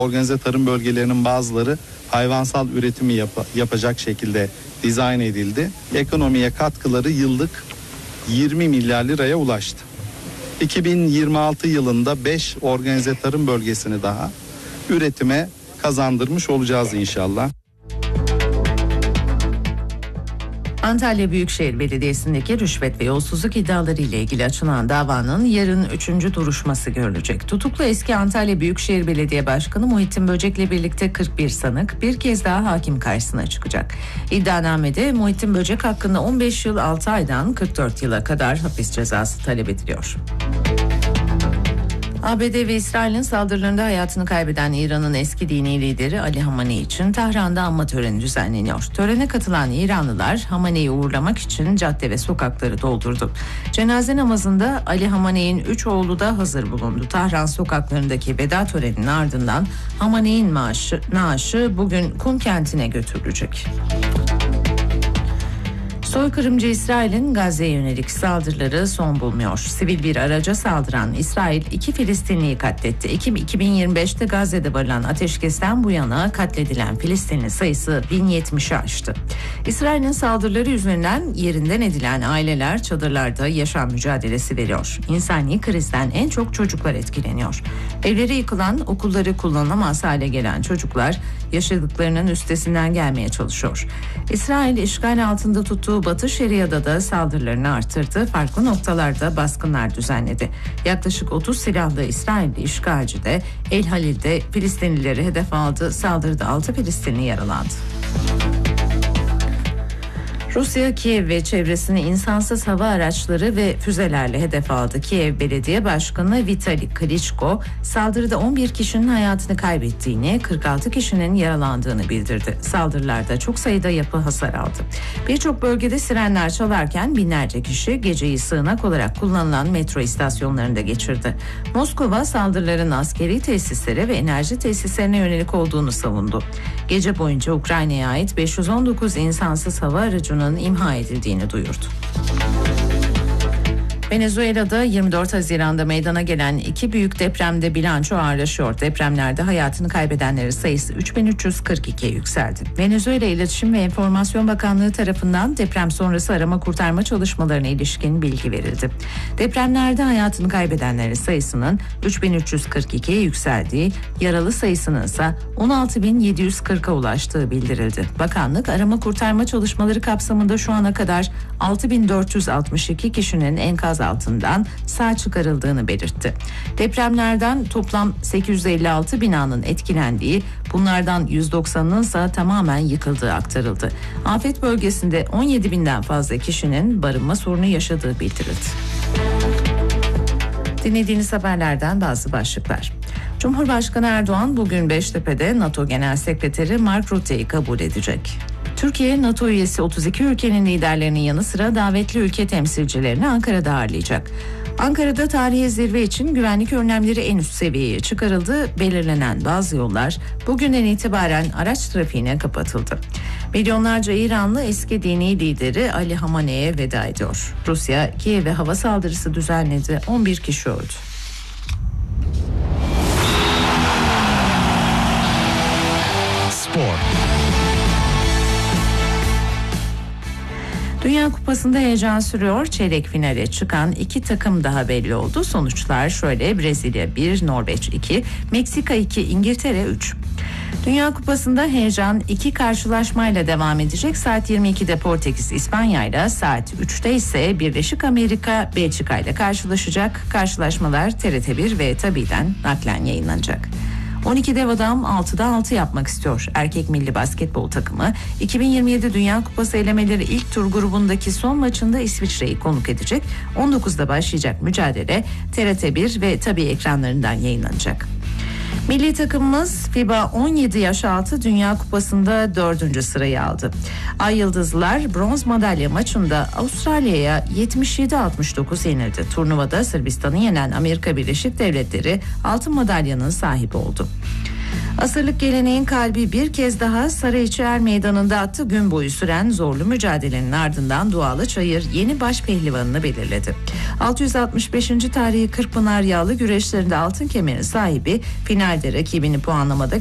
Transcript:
Organize tarım bölgelerinin bazıları hayvansal üretimi yapacak şekilde dizayn edildi. Ekonomiye katkıları yıllık 20 milyar liraya ulaştı. 2026 yılında 5 organize tarım bölgesini daha üretime kazandırmış olacağız inşallah. Antalya Büyükşehir Belediyesi'ndeki rüşvet ve yolsuzluk iddiaları ile ilgili açılan davanın yarın 3. duruşması görülecek. Tutuklu eski Antalya Büyükşehir Belediye Başkanı Muhittin Böcek'le birlikte 41 sanık bir kez daha hakim karşısına çıkacak. İddianamede Muhittin Böcek hakkında 15 yıl 6 aydan 44 yıla kadar hapis cezası talep ediliyor. ABD ve İsrail'in saldırılarında hayatını kaybeden İran'ın eski dini lideri Ali Hamaney için Tahran'da anma töreni düzenleniyor. Törene katılan İranlılar Hamaney'i uğurlamak için cadde ve sokakları doldurdu. Cenaze namazında Ali Hamaney'in 3 oğlu da hazır bulundu. Tahran sokaklarındaki veda töreninin ardından Hamaney'in naaşı bugün Kum kentine götürülecek. Soykırımcı İsrail'in Gazze'ye yönelik saldırıları son bulmuyor. Sivil bir araca saldıran İsrail 2 Filistinliyi katletti. Ekim 2025'te Gazze'de varılan ateşkesten bu yana katledilen Filistinli sayısı 1070'i aştı. İsrail'in saldırıları yüzünden yerinden edilen aileler çadırlarda yaşam mücadelesi veriyor. İnsani krizden en çok çocuklar etkileniyor. Evleri yıkılan, okulları kullanılamaz hale gelen çocuklar yaşadıklarının üstesinden gelmeye çalışıyor. İsrail işgal altında tuttuğu Batı Şeria'da da saldırılarını artırdı. Farklı noktalarda baskınlar düzenledi. Yaklaşık 30 silahlı İsrailli işgalci de El Halil'de Filistinlileri hedef aldı. Saldırıda 6 Filistinli yaralandı. Rusya, Kiev ve çevresini insansız hava araçları ve füzelerle hedef aldı. Kiev Belediye Başkanı Vitali Klitschko, saldırıda 11 kişinin hayatını kaybettiğini, 46 kişinin yaralandığını bildirdi. Saldırılarda çok sayıda yapı hasar aldı. Birçok bölgede sirenler çalarken binlerce kişi geceyi sığınak olarak kullanılan metro istasyonlarında geçirdi. Moskova, saldırıların askeri tesislere ve enerji tesislerine yönelik olduğunu savundu. Gece boyunca Ukrayna'ya ait 519 insansız hava aracının imha edildiğini duyurdu. Venezuela'da 24 Haziran'da meydana gelen 2 büyük depremde bilanço ağırlaşıyor. Depremlerde hayatını kaybedenlerin sayısı 3342'ye yükseldi. Venezuela İletişim ve Enformasyon Bakanlığı tarafından deprem sonrası arama kurtarma çalışmalarına ilişkin bilgi verildi. Depremlerde hayatını kaybedenlerin sayısının 3342'ye yükseldiği, yaralı sayısının ise 16.740'a ulaştığı bildirildi. Bakanlık arama kurtarma çalışmaları kapsamında şu ana kadar 6.462 kişinin enkaz altından sağ çıkarıldığını belirtti. Depremlerden toplam 856 binanın etkilendiği, bunlardan 190'ının ise tamamen yıkıldığı aktarıldı. Afet bölgesinde 17 binden fazla kişinin barınma sorunu yaşadığı bildirildi. Dinlediğiniz haberlerden bazı başlıklar. Cumhurbaşkanı Erdoğan bugün Beştepe'de NATO Genel Sekreteri Mark Rutte'yi kabul edecek. Türkiye, NATO üyesi 32 ülkenin liderlerinin yanı sıra davetli ülke temsilcilerini Ankara'da ağırlayacak. Ankara'da tarihi zirve için güvenlik önlemleri en üst seviyeye çıkarıldı. Belirlenen bazı yollar bugünden itibaren araç trafiğine kapatıldı. Milyonlarca İranlı eski dini lideri Ali Hamaney'e veda ediyor. Rusya, Kiev'e hava saldırısı düzenledi. 11 kişi öldü. Spor. Dünya Kupası'nda heyecan sürüyor. Çeyrek finale çıkan 2 takım daha belli oldu. Sonuçlar şöyle: Brezilya 1, Norveç 2, Meksika 2, İngiltere 3. Dünya Kupası'nda heyecan 2 karşılaşmayla devam edecek. Saat 22'de Portekiz İspanya ile, saat 3'te ise Birleşik Amerika Belçika ile karşılaşacak. Karşılaşmalar TRT1 ve Tabi'den naklen yayınlanacak. 12 dev adam 6'da 6 yapmak istiyor. Erkek milli basketbol takımı 2027 Dünya Kupası elemeleri ilk tur grubundaki son maçında İsviçre'yi konuk edecek. 19'da başlayacak mücadele TRT1 ve Tabii ekranlarından yayınlanacak. Milli takımımız FIBA 17 yaş altı Dünya Kupası'nda 4. sırayı aldı. Ay Yıldızlılar bronz madalya maçında Avustralya'ya 77-69 yenildi. Turnuvada Sırbistan'ı yenen Amerika Birleşik Devletleri altın madalyanın sahibi oldu. Asırlık geleneğin kalbi bir kez daha Sarıyeçi Er Meydanı'nda attı. Gün boyu süren zorlu mücadelenin ardından Dualı Çayır yeni baş pehlivanını belirledi. 665. tarihi Kırkpınar yağlı güreşlerinde altın kemerin sahibi finalde rakibini puanlamada